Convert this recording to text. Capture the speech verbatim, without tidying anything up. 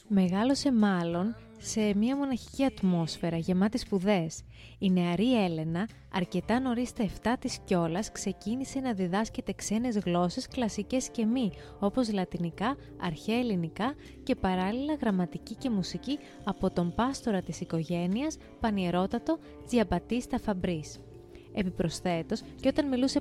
Μεγάλωσε μάλλον σε μια μοναχική ατμόσφαιρα γεμάτη σπουδές. Η νεαρή Έλενα, αρκετά νωρίς στα εφτά της κιόλας, ξεκίνησε να διδάσκεται ξένες γλώσσες κλασικές και μη, όπως λατινικά, αρχαία ελληνικά και παράλληλα γραμματική και μουσική από τον πάστορα της οικογένειας, πανιερότατο Τζιαμπατίστα Φαμπρίς. Επιπροσθέτως, και όταν μιλούσε